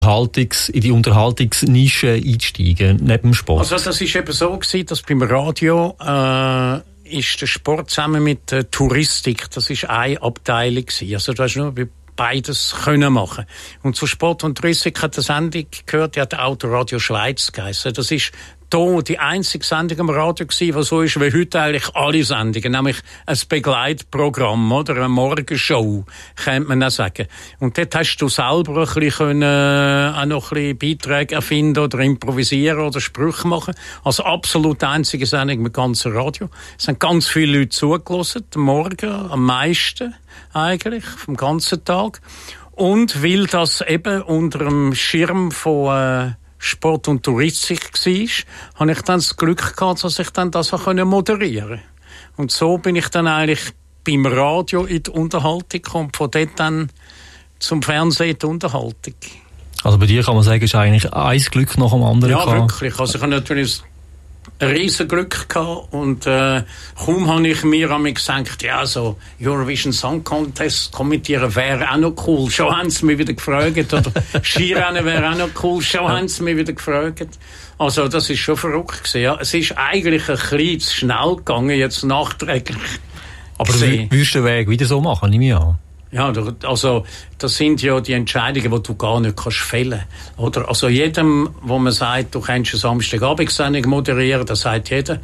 in die Unterhaltungsnische einsteigen, neben dem Sport? Also das ist eben so gewesen, dass beim Radio ist der Sport zusammen mit der Touristik, das ist eine Abteilung gewesen. Also du hast nur beides können machen. Und zu Sport und Touristik hat eine Sendung gehört, die hat Autoradio Schweiz geheissen. Das ist hier die einzige Sendung am Radio gewesen, die so ist wie heute eigentlich alle Sendungen, nämlich ein Begleitprogramm oder eine Morgenshow, könnte man auch sagen. Und dort hast du selber ein bisschen auch noch ein bisschen Beiträge erfinden oder improvisieren oder Sprüche machen. Also absolut einzige Sendung mit ganzem Radio. Es haben ganz viele Leute zugelassen, am Morgen, am meisten eigentlich, vom ganzen Tag. Und weil das eben unter dem Schirm von Sport und Touristik war, habe ich dann das Glück gehabt, dass ich dann das auch moderieren konnte. Und so bin ich dann eigentlich beim Radio in die Unterhaltung gekommen, von dort dann zum Fernsehen in die Unterhaltung. Also bei dir kann man sagen, ist eigentlich ein Glück nach dem anderen. Ja, wirklich. Also ich habe natürlich ein riesen Glück gehabt und kaum habe ich mir gesagt, ja, so Eurovision Song Contest kommentieren wäre auch noch cool. Schon haben sie mich wieder gefragt. Oder Skirennen wäre auch noch cool. Schon haben sie mich wieder gefragt. Also das ist schon verrückt gewesen. Ja. Es ist eigentlich ein bisschen zu schnell gegangen, jetzt nachträglich. Aber du würdest den Weg wieder so machen, nehme ich an. Ja, also das sind ja die Entscheidungen, die du gar nicht kannst fällen, oder? Also jedem, wo man sagt, du kannst eine Samstagabendsendung moderieren, da sagt jeder,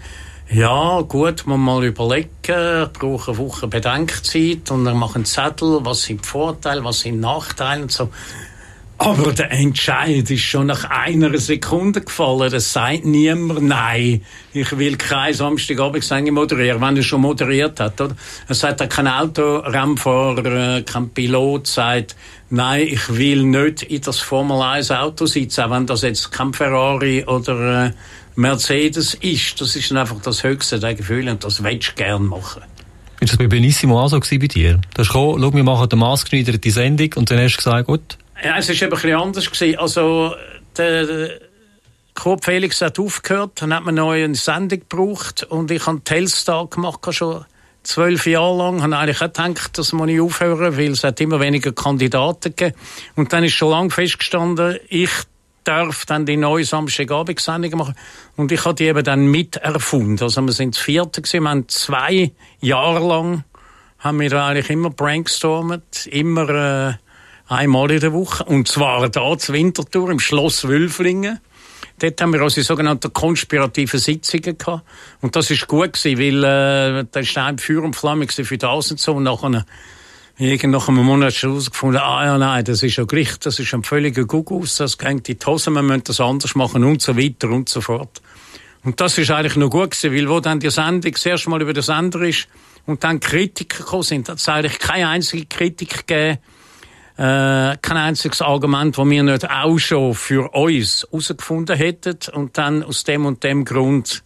ja gut, man mal überlegen, ich brauche eine Woche Bedenkzeit und dann machen Zettel, was sind die Vorteile, was sind die Nachteile und so. Aber der Entscheid ist schon nach einer Sekunde gefallen. Das sagt niemand, nein, ich will keine Samstagabendsendung moderieren, wenn er schon moderiert hat. Oder? Es sagt auch kein Autorennfahrer, kein Pilot sagt, nein, ich will nicht in das Formel 1 Auto sitzen, auch wenn das jetzt kein Ferrari oder Mercedes ist. Das ist einfach das höchste der Gefühle und das willst du gerne machen. Ist das bei Benissimo auch so gewesen bei dir? Du hast gekommen, schau, wir machen den maßgeschneiderte Sendung und dann hast du gesagt, gut. Ja, es war eben ein bisschen anders gewesen. Also, der Kurt Felix hat aufgehört, dann hat man neu eine Sendung gebraucht und ich habe Telstar gemacht, schon 12 Jahre lang. Ich habe eigentlich auch gedacht, das muss ich aufhören, weil es hat immer weniger Kandidaten gegeben. Und dann ist schon lange festgestanden, ich darf dann die neue Samstagabendsendung machen. Und ich habe die eben dann miterfunden. Also wir sind das 4. gewesen. Wir haben 2 Jahre lang haben wir eigentlich immer brainstormt, immer einmal in der Woche. Und zwar da zur Winterthur im Schloss Wülflingen. Dort haben wir unsere sogenannten konspirativen Sitzungen gehabt. Und das ist gut gewesen, weil da ist ein Feuer und Flamme für das und so. Und nach einem Monat schon herausgefunden, ja, nein, das ist ja Gericht, das ist ein völliger Gugus, das geht in die Hose, wir müssen das anders machen und so weiter und so fort. Und das ist eigentlich noch gut gewesen, weil wo dann die Sendung das erste Mal über den Sender ist und dann Kritiker gekommen sind, hat es eigentlich keine einzige Kritik gegeben, kein einziges Argument, das wir nicht auch schon für uns herausgefunden hätten und dann aus dem und dem Grund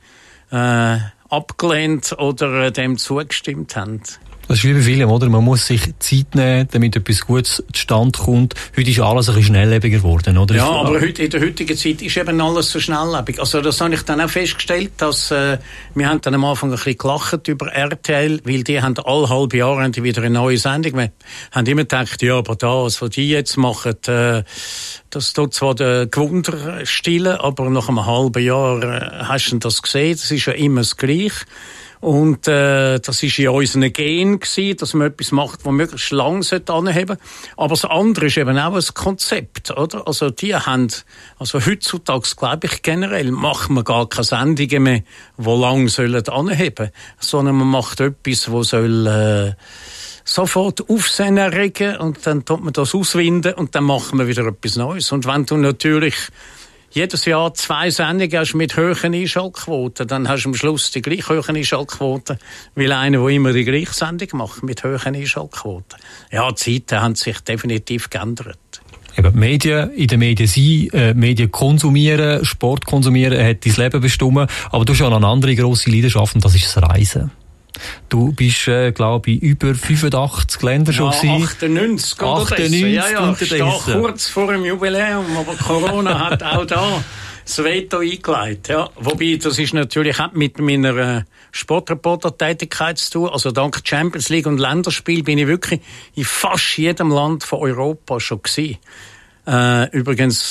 abgelehnt oder dem zugestimmt haben. Das ist wie bei vielen, oder? Man muss sich Zeit nehmen, damit etwas Gutes zustande kommt. Heute ist alles ein bisschen schnelllebiger geworden, oder? Ja, aber heute, in der heutigen Zeit ist eben alles so schnelllebig. Also das habe ich dann auch festgestellt, dass wir haben dann am Anfang ein bisschen gelacht über RTL, weil die haben alle halbe Jahre wieder eine neue Sendung. Wir haben immer gedacht, ja, aber das, was die jetzt machen, das tut zwar den Gewunder stillen, aber nach einem halben Jahr hast du das gesehen, das ist ja immer das Gleiche. Und das ist in unseren Gen gewesen, dass man etwas macht, das möglichst lang anheben sollte. Aber das andere ist eben auch ein Konzept, oder? Also die haben, also heutzutage glaube ich generell, macht man gar keine Sendungen mehr, die lang sollen anheben, sondern man macht etwas, das soll sofort Aufsehen erregen und dann tut man das auswinden und dann macht man wieder etwas Neues. Und wenn du natürlich jedes Jahr 2 Sendungen hast mit hohen Einschaltquoten, dann hast du am Schluss die gleich hohen Einschaltquoten, weil einer, der immer die gleiche Sendung macht, mit hohen Einschaltquoten. Ja, die Zeiten haben sich definitiv geändert. Eben, Medien, in den Medien sein, Medien konsumieren, Sport konsumieren, hat dein Leben bestimmt. Aber du hast auch noch eine andere grosse Leidenschaft und das ist das Reisen. Du bist, glaube ich, über 85 Länder schon gewesen. 98 oder 98 ja, ich stehe kurz vor dem Jubiläum, aber Corona hat auch da das Veto eingeleitet. Ja. Wobei, das ist natürlich auch mit meiner Sportreporter-Tätigkeit zu tun. Also dank Champions League und Länderspiel bin ich wirklich in fast jedem Land von Europa schon gewesen. Übrigens